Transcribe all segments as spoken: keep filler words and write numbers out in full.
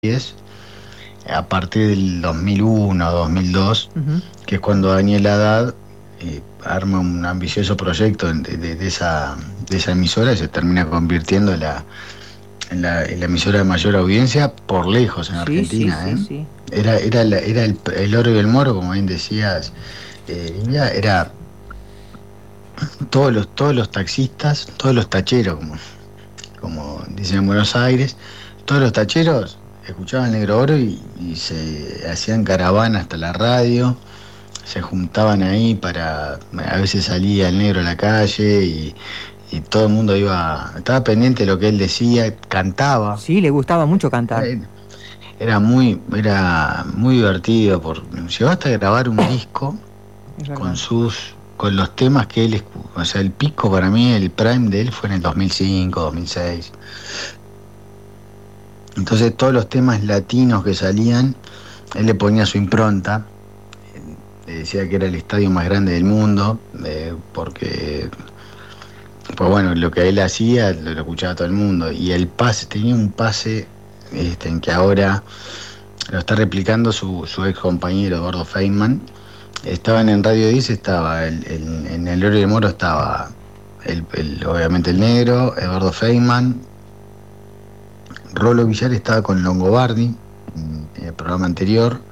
diez, a partir del dos mil uno, dos mil dos, Uh-huh. que es cuando Daniel Haddad eh, arma un ambicioso proyecto de, de- de esa, de esa emisora y se termina convirtiendo en la, en la, en la emisora de mayor audiencia por lejos en Sí, sí, Argentina, sí, ¿eh? sí. Era, era, la- era el, el oro y el moro, como bien decías, eh, Livia, era todos los, todos los taxistas, todos los tacheros, como, como dicen en Buenos Aires, todos los tacheros escuchaban el Negro Oro y, y se hacían caravana hasta la radio, se juntaban ahí para, a veces salía el negro a la calle y, y todo el mundo iba, estaba pendiente de lo que él decía, cantaba. Sí, le gustaba mucho cantar. Eh, Era muy, era muy divertido, por, llegó hasta a grabar un disco Es con verdad. sus, con los temas que él, escu- o sea, el pico para mí, el prime de él fue en el dos mil cinco, dos mil seis. Entonces todos los temas latinos que salían, él le ponía su impronta, eh, le decía que era el estadio más grande del mundo, eh, porque, pues bueno, lo que él hacía lo, lo escuchaba todo el mundo. Y el pase, tenía un pase este, en que ahora lo está replicando su, su ex compañero Eduardo Feynman. Estaban en Radio diez, estaba el, el- en el Oro y el Moro estaba el, el- obviamente el negro, Eduardo Feynman, Rolo Villar estaba con Longobardi en el programa anterior,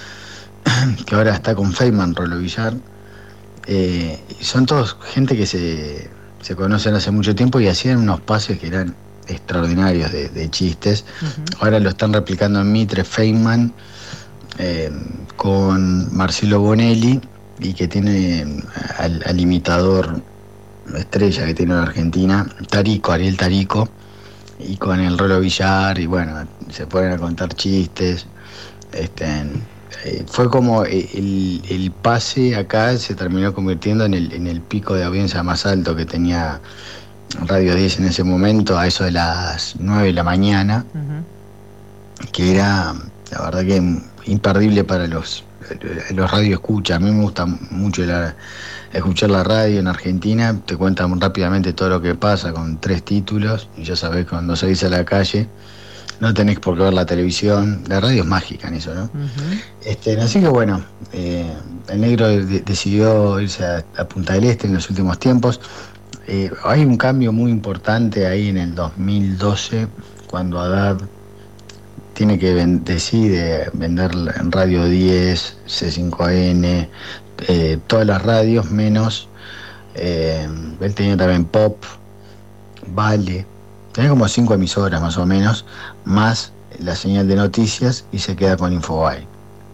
que ahora está con Feynman, Rolo Villar. Eh, y son todos gente que se, se conocen hace mucho tiempo y hacían unos pases que eran extraordinarios de, de chistes. Uh-huh. Ahora lo están replicando en Mitre, Feynman, eh, con Marcelo Bonelli, y que tiene al, al imitador estrella que tiene en Argentina, Tarico, Ariel Tarico, y con el Rolo Villar, y bueno, se ponen a contar chistes. Este, eh, fue como eh, el, el pase acá se terminó convirtiendo en el, en el pico de audiencia más alto que tenía Radio diez en ese momento, a eso de las nueve de la mañana, Uh-huh. que era, la verdad que imperdible para los, los radioescuchas. A mí me gusta mucho la, escuchar la radio en Argentina, te cuentan rápidamente todo lo que pasa con tres títulos, y ya sabés, cuando salís a la calle no tenés por qué ver la televisión. La radio es mágica en eso, ¿no? Uh-huh. Este, así que bueno, eh, el negro de- decidió irse a, a Punta del Este en los últimos tiempos. Eh, hay un cambio muy importante ahí en el dos mil doce, cuando Haddad tiene que ven- decide vender en Radio diez, C cinco N, eh, todas las radios menos, eh, él tenía también Pop, Vale, tenía como cinco emisoras más o menos, más la señal de noticias, y se queda con Infobae.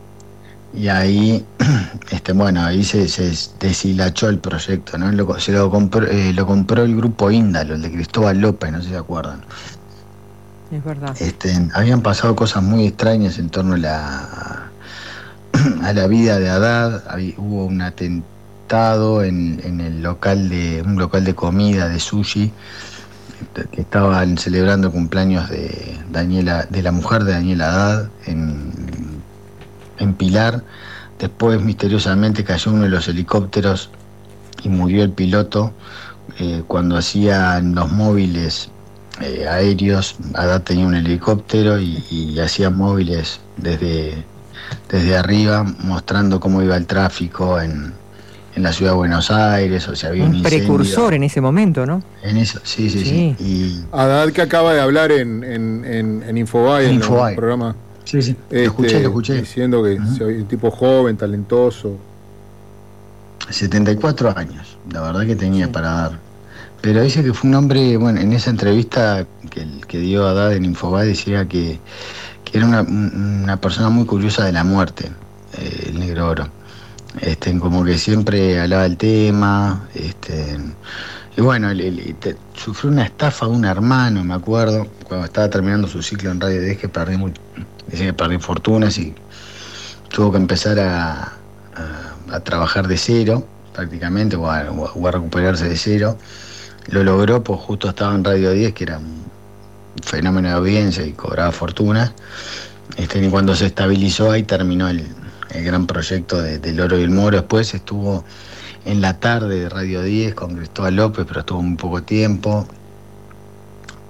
Y ahí, este, bueno, ahí se, se deshilachó el proyecto, ¿no? Lo, se lo compró, eh, lo compró el grupo Índalo, el de Cristóbal López, no sé si se acuerdan. Es verdad. Este, habían pasado cosas muy extrañas en torno a la, a la vida de Haddad. Había- hubo un atentado en, en el local de, un local de comida de sushi, que estaban celebrando el cumpleaños de Daniela, de la mujer de Daniel Haddad en, en Pilar. Después misteriosamente cayó uno de los helicópteros y murió el piloto. Eh, cuando hacían los móviles eh, aéreos, Haddad tenía un helicóptero y, y hacía móviles desde, desde arriba, mostrando cómo iba el tráfico en, en la ciudad de Buenos Aires, o si había un Un precursor incendio. en ese momento, ¿no? En eso, sí, sí, sí. Sí. Y Haddad, que acaba de hablar en, en, en, en Infobae, En en Infobae. el programa, sí, sí, lo este, escuché, lo escuché. diciendo que Ujú. soy un tipo joven, talentoso. setenta y cuatro años, la verdad que tenía Sí. para dar. Pero dice que fue un hombre, bueno, en esa entrevista que, que dio Haddad en Infobae, decía que, que era una, una persona muy curiosa de la muerte, eh, el Negro Oro. Este, como que siempre hablaba del tema, este, y bueno, él, él- te- sufrió una estafa de un hermano, me acuerdo, cuando estaba terminando su ciclo en Radio diez, que perdí mucho, decía que perdí fortunas y tuvo que empezar a, a- a trabajar de cero, prácticamente, o a, o a- o a recuperarse de cero. Lo logró, pues justo estaba en Radio diez, que era un fenómeno de audiencia y cobraba fortuna. Este, y cuando se estabilizó, ahí terminó el, el gran proyecto de, del Oro y el Moro. Después estuvo en la tarde de Radio diez con Cristóbal López, pero estuvo muy poco tiempo.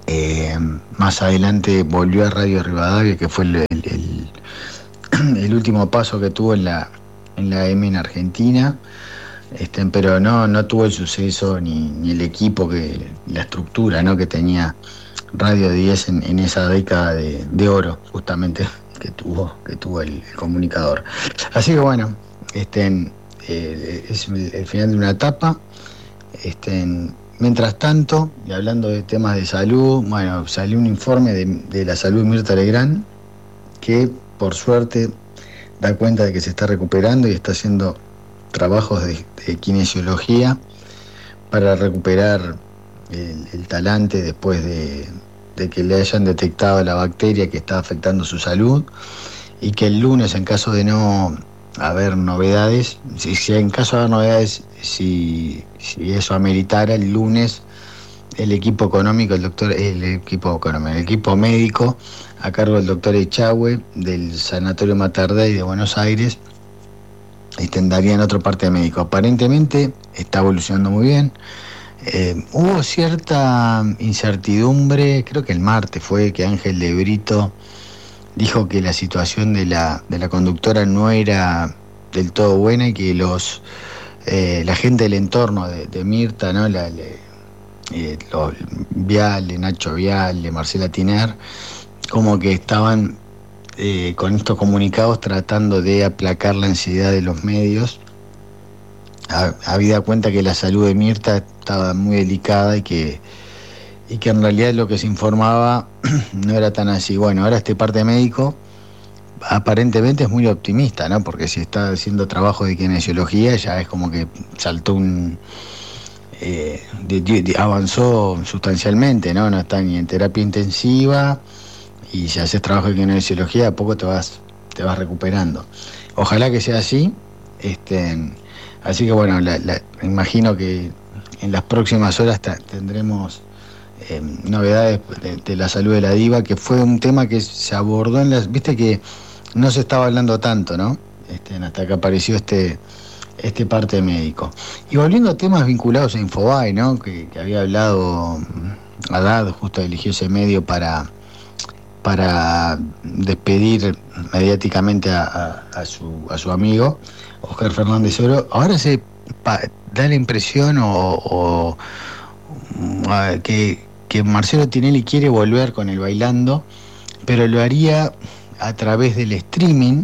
Eh, más adelante volvió a Radio Rivadavia, que fue el, el, el, el último paso que tuvo en la, en la M en Argentina. Este, pero no, no tuvo el suceso ni, ni el equipo, que la estructura, ¿no?, que tenía Radio diez en, en esa década de, de oro, justamente, que tuvo, que tuvo el, el comunicador. Así que bueno, este, eh, es el, el final de una etapa. Este, mientras tanto, y hablando de temas de salud, bueno, salió un informe de, de la salud de Mirta Legrand, que por suerte da cuenta de que se está recuperando y está haciendo trabajos de, de kinesiología para recuperar el, el talante después de, de que le hayan detectado la bacteria que está afectando su salud, y que el lunes, en caso de no haber novedades, si, si en caso de haber novedades, si, si eso ameritara, el lunes el equipo económico, el doctor, el equipo económico, el equipo médico a cargo del doctor Echagüe del Sanatorio Mater Dei de Buenos Aires daría en otra parte de médico. Aparentemente está evolucionando muy bien. Eh, hubo cierta incertidumbre, creo que el martes fue, que Ángel de Brito dijo que la situación de la, de la conductora no era del todo buena, y que los eh, la gente del entorno de, de Mirta, ¿no?, la, la, eh, los Viale, Nacho Viale, Marcela Tiner, como que estaban Eh, con estos comunicados tratando de aplacar la ansiedad de los medios, habida cuenta que la salud de Mirta estaba muy delicada y que, y que en realidad lo que se informaba no era tan así. Bueno, ahora este parte médico aparentemente es muy optimista, ¿no?, porque si está haciendo trabajo de kinesiología ya es como que saltó un... Eh, de, de, avanzó sustancialmente, ¿no? No está ni en terapia intensiva, y si haces trabajo de kinesiología, a poco te vas, te vas recuperando. Ojalá que sea así. Este, así que bueno, la, la, imagino que en las próximas horas ta, tendremos eh, novedades de, de la salud de la diva, que fue un tema que se abordó en las... Viste que no se estaba hablando tanto, ¿no? Este, hasta que apareció este, este parte médico. Y volviendo a temas vinculados a Infobae, ¿no?, que, que había hablado Haddad, justo eligió ese medio para... para despedir mediáticamente a, a, a, su, a su amigo Oscar Fernández Oro. Ahora se pa, da la impresión o, o a, que, que Marcelo Tinelli quiere volver con el Bailando, pero lo haría a través del streaming.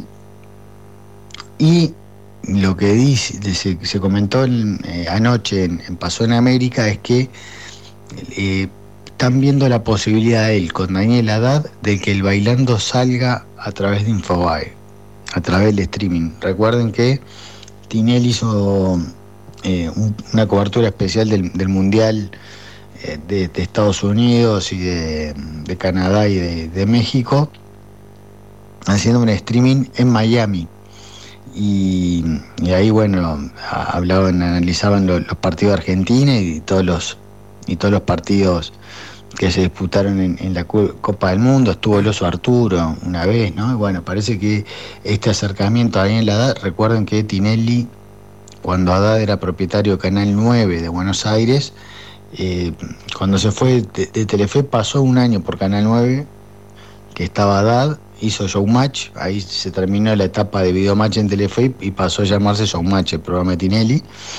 Y lo que dice, se, se comentó en, eh, anoche en, en Pasó en América, es que eh, están viendo la posibilidad él con Daniel Haddad de que el Bailando salga a través de Infobae, a través del streaming. Recuerden que Tinelli hizo eh, un, una cobertura especial del, del Mundial eh, de, de Estados Unidos y de, de Canadá y de, de México, haciendo un streaming en Miami. Y, y ahí, bueno, hablaban, analizaban lo, los partidos de Argentina y todos los, y todos los partidos que se disputaron en, en la Copa del Mundo. Estuvo el Oso Arturo una vez, ¿no? Y bueno, parece que este acercamiento a Daniel Haddad, recuerden que Tinelli, cuando Haddad era propietario de Canal nueve de Buenos Aires, eh, cuando se fue de, de Telefe, pasó un año por Canal nueve, que estaba Haddad, hizo Showmatch, ahí se terminó la etapa de Videomatch en Telefe y pasó a llamarse Showmatch, el programa de Tinelli,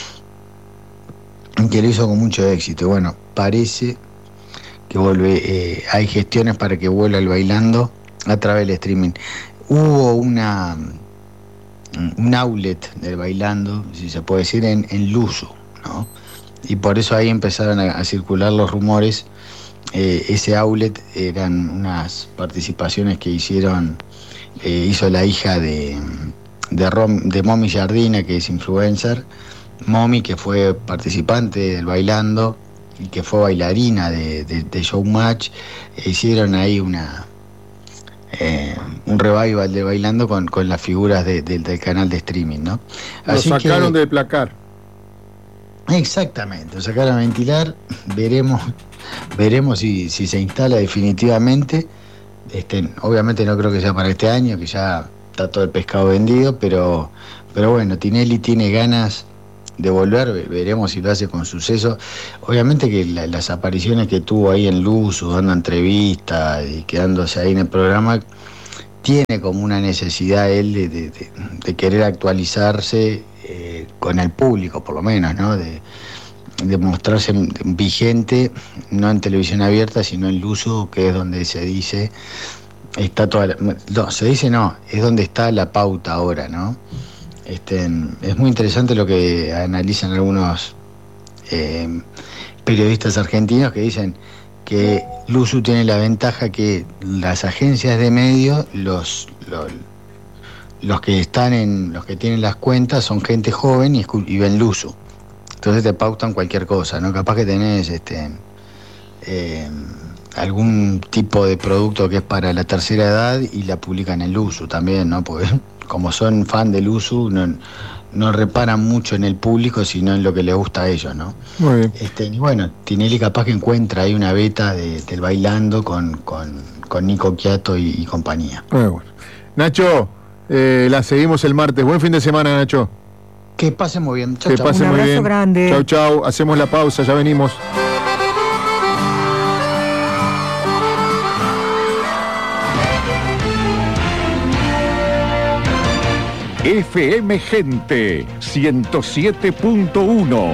que lo hizo con mucho éxito. Bueno, parece que vuelve, eh, hay gestiones para que vuelva el Bailando a través del streaming. Hubo una un outlet del Bailando, si se puede decir, en, en Luzu, ¿no? Y por eso ahí empezaron a, a circular los rumores. Eh, ese outlet eran unas participaciones que hicieron eh, hizo la hija de de, Rom, de Momi Jardina, que es influencer. Momi, que fue participante del Bailando y que fue bailarina de, de, de Showmatch, hicieron ahí una eh, un revival de Bailando con, con las figuras de, de, del canal de streaming, ¿no? Así lo sacaron que, del placar. Exactamente, lo sacaron a ventilar. Veremos, veremos si, si se instala definitivamente. Este, obviamente no creo que sea para este año, que ya está todo el pescado vendido, pero, pero bueno, Tinelli tiene ganas de volver, veremos si lo hace con suceso. Obviamente que la, las apariciones que tuvo ahí en Luzu, dando entrevistas y quedándose ahí en el programa, tiene como una necesidad él de, de, de, de querer actualizarse eh, con el público, por lo menos, ¿no? De, de mostrarse vigente, no en televisión abierta, sino en Luzu, que es donde se dice, está toda la, no, se dice no, es donde está la pauta ahora, ¿no? Este, es muy interesante lo que analizan algunos eh, periodistas argentinos que dicen que Luzu tiene la ventaja que las agencias de medios, los, los los que están en, los que tienen las cuentas son gente joven y, y ven Luzu. Entonces te pautan cualquier cosa, ¿no? Capaz que tenés este eh, algún tipo de producto que es para la tercera edad y la publican en Luzu también, ¿no? Porque como son fan de Luzu, no, no reparan mucho en el público, sino en lo que les gusta a ellos, ¿no? Muy bien. Este, y bueno, Tinelli capaz que encuentra ahí una beta de, del Bailando con, con, con Nico Quiato y, y compañía. Muy bueno. Nacho, eh, la seguimos el martes. Buen fin de semana, Nacho. Que pasen muy bien. Chau, que chau. pasen Un muy abrazo bien. grande. Chau, chau. Hacemos la pausa, ya venimos. F M Gente ciento siete punto uno.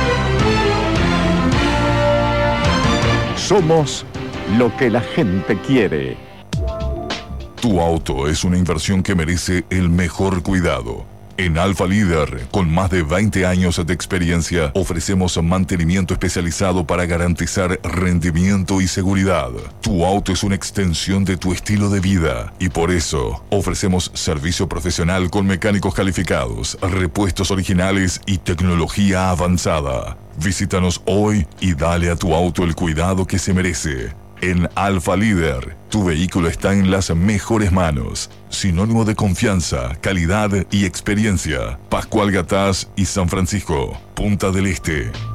Somos lo que la gente quiere. Tu auto es una inversión que merece el mejor cuidado. En Alfa Líder, con más de veinte años de experiencia, ofrecemos mantenimiento especializado para garantizar rendimiento y seguridad. Tu auto es una extensión de tu estilo de vida y por eso ofrecemos servicio profesional con mecánicos calificados, repuestos originales y tecnología avanzada. Visítanos hoy y dale a tu auto el cuidado que se merece. En Alfa Líder, tu vehículo está en las mejores manos. Sinónimo de confianza, calidad y experiencia. Pascual Gatás y San Francisco, Punta del Este.